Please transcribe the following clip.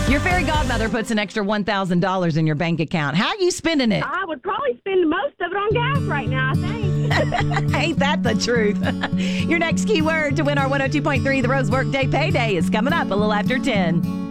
Your fairy godmother puts an extra $1,000 in your bank account. How are you spending it? I would probably spend most of it on gas right now, I think. Ain't that the truth? Your next keyword to win our 102.3 The Rose Workday Payday is coming up a little after 10.